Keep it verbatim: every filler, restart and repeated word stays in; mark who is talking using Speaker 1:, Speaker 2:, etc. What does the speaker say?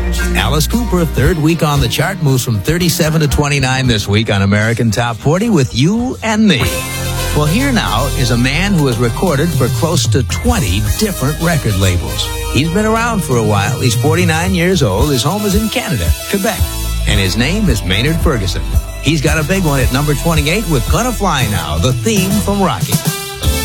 Speaker 1: Alice Cooper, third week on the chart, moves from thirty-seven to twenty-nine this week on American Top forty with You and Me. Well, here now is a man who has recorded for close to twenty different record labels. He's been around for a while. He's forty-nine years old. His home is in Canada, Quebec. And his name is Maynard Ferguson. He's got a big one at number twenty-eight with Gonna Fly Now, the theme from Rocky.